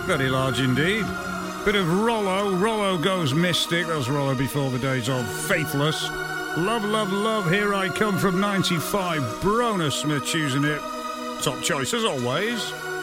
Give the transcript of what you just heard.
Very large indeed. Bit of Rollo. Rollo Goes Mystic. That was Rollo before the days of Faithless. Love, love, love. Here I Come from 95. Brona Smith choosing it. Top choice as always.